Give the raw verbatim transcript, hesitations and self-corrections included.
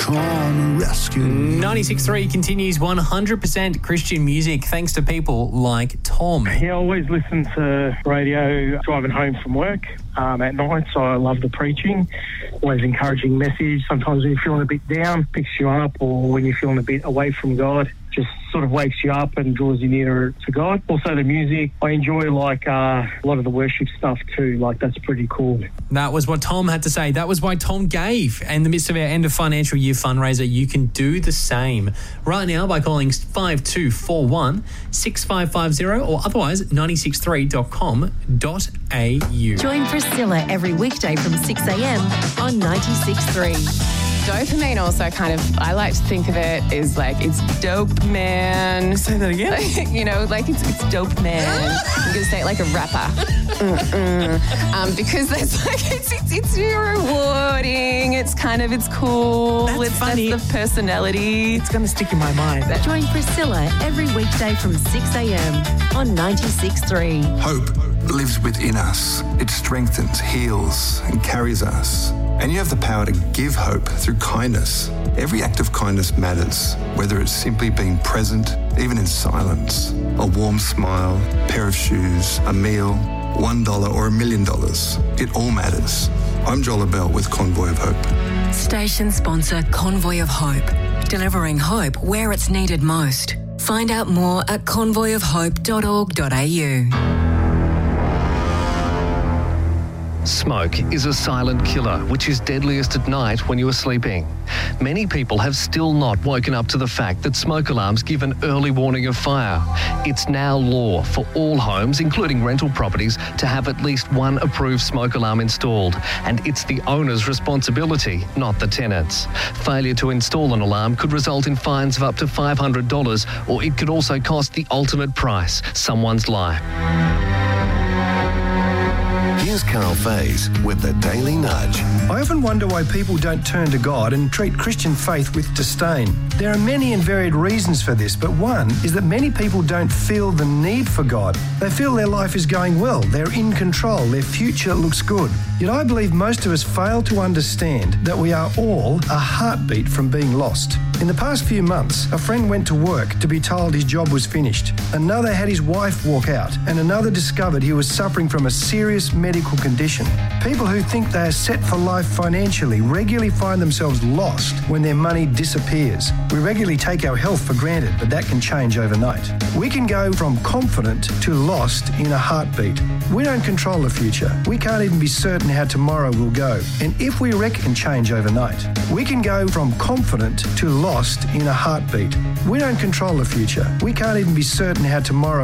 come rescue me. ninety-six point three continues one hundred percent Christian music thanks to people like Tom. Yeah, I always listen to radio driving home from work um, at night, so I love the preaching. Always encouraging message. Sometimes when you're feeling a bit down, picks you up, or when you're feeling a bit away from God, just sort of wakes you up and draws you nearer to God. Also the music, I enjoy like uh, a lot of the worship stuff too, like that's pretty cool. That was what Tom had to say. That was why Tom gave. In the midst of our end of financial year fundraiser, you can do the same right now by calling five two four one, six five five zero or otherwise ninety-six three dot com dot a u. Join Priscilla every weekday from six a.m. on ninety-six point three. Dopamine also kind of, I like to think of it as like it's dope, man. Say that again. Like, you know, like it's it's dope, man. I'm going to say it like a rapper. Mm-mm. Um, because that's like, it's, it's, it's rewarding. It's kind of, it's cool. That's it's, funny. That's the personality. It's going to stick in my mind. Join Priscilla every weekday from six a.m. on ninety-six point three. Hope lives within us. It strengthens, heals, and carries us. And you have the power to give hope through kindness. Every act of kindness matters, whether it's simply being present, even in silence, a warm smile, pair of shoes, a meal, one dollar or a million dollars. It all matters. I'm Joel Bell with Convoy of Hope. Station sponsor Convoy of Hope, delivering hope where it's needed most. Find out more at convoy of hope dot org dot a u. Smoke is a silent killer, which is deadliest at night when you are sleeping. Many people have still not woken up to the fact that smoke alarms give an early warning of fire. It's now law for all homes, including rental properties, to have at least one approved smoke alarm installed, and it's the owner's responsibility, not the tenant's. Failure to install an alarm could result in fines of up to five hundred dollars, or it could also cost the ultimate price, someone's life. Here's Carl Faze with the Daily Nudge. I often wonder why people don't turn to God and treat Christian faith with disdain. There are many and varied reasons for this, but one is that many people don't feel the need for God. They feel their life is going well, they're in control, their future looks good. Yet I believe most of us fail to understand that we are all a heartbeat from being lost. In the past few months, a friend went to work to be told his job was finished. Another had his wife walk out, and another discovered he was suffering from a serious medical condition. People who think they are set for life financially regularly find themselves lost when their money disappears. We regularly take our health for granted, but that can change overnight. We can go from confident to lost in a heartbeat. We don't control the future. We can't even be certain how tomorrow will go. And if we reckon can change overnight, we can go from confident to lost in a heartbeat. We don't control the future. We can't even be certain how tomorrow